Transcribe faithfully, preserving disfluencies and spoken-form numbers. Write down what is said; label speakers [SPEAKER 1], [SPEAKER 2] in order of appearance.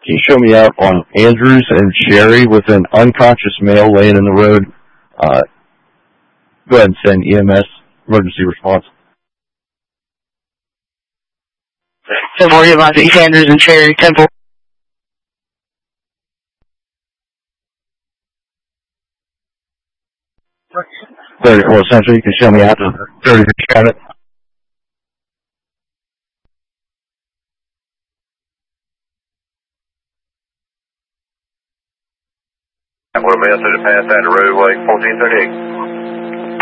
[SPEAKER 1] Can you show me out on Andrews and Cherry with an unconscious male laying in the road? Uh, go ahead and send E M S, emergency response.
[SPEAKER 2] ten four, you advise East Andrews and Cherry, ten four.
[SPEAKER 1] thirty-four Central, you can show me out to thirty-three Charlotte.
[SPEAKER 3] What a message to pass that roadway, fourteen thirty-eight.